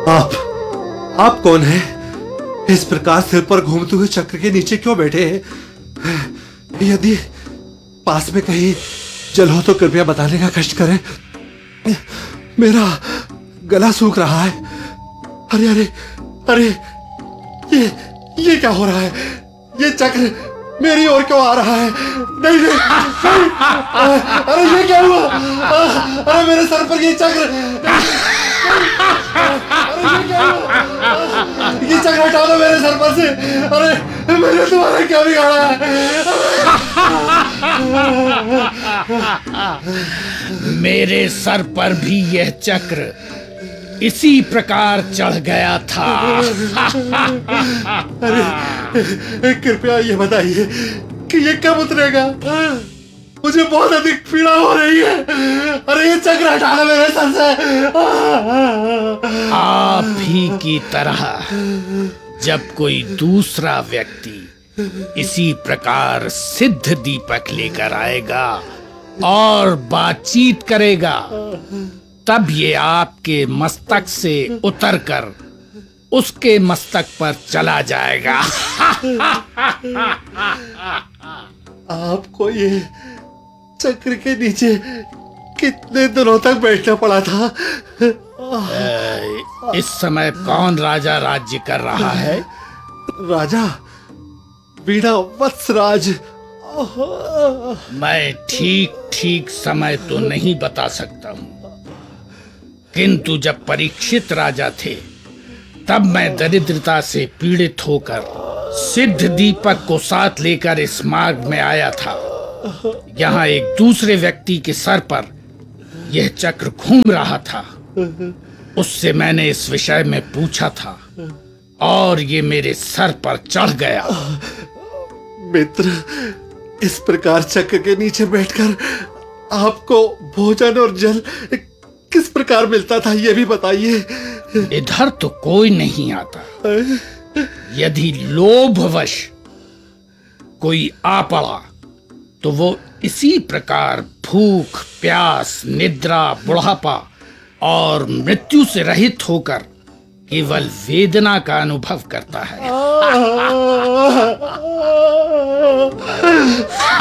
आप कौन हैं? इस प्रकार सिर पर घूमते हुए चक्र के नीचे क्यों बैठे हैं? यदि पास में कहीं जल हो तो कृपया बताने का कष्ट करें। मेरा गला सूख रहा है। अरे अरे अरे, ये क्या हो रहा है? ये चक्र मेरी ओर क्यों आ रहा है? नहीं नहीं, नहीं। अरे ये क्या हुआ? अरे मेरे सर पर ये चक्र, अरे ये क्या हुआ? ये चक्र हटा दो मेरे सर पर से। अरे मैंने तुम्हारा क्या बिगाड़ा है? मेरे सर पर भी यह चक्र इसी प्रकार चढ़ गया था। अरे कृपया ये बताइए कि ये कब उतरेगा? मुझे बहुत अधिक पीड़ा हो रही है। अरे ये चक्र हटा दो मेरे सर से। आप ही की तरह जब कोई दूसरा व्यक्ति इसी प्रकार सिद्ध दीपक लेकर आएगा और बातचीत करेगा, तब ये आपके मस्तक से उतरकर उसके मस्तक पर चला जाएगा। आपको ये चक्र के नीचे कितने दिनों तक बैठना पड़ा था? इस समय कौन राजा राज्य कर रहा है? राजा वीणा वत्सराज। मैं ठीक समय तो नहीं बता सकता हूँ, किंतु जब परीक्षित राजा थे तब मैं दरिद्रता से पीड़ित होकर सिद्ध दीपक को साथ लेकर इस मार्ग में आया था। यहाँ एक दूसरे व्यक्ति के सर पर यह चक्र घूम रहा था। उससे मैंने इस विषय में पूछा था और ये मेरे सर पर चढ़ गया। मित्र, इस प्रकार चक्र के नीचे बैठकर आपको भोजन और जल किस प्रकार मिलता था, यह भी बताइए। इधर तो कोई नहीं आता। यदि लोभवश कोई आ पड़ा तो वो इसी प्रकार भूख, प्यास, निद्रा, बुढ़ापा और मृत्यु से रहित होकर केवल वेदना का अनुभव करता है।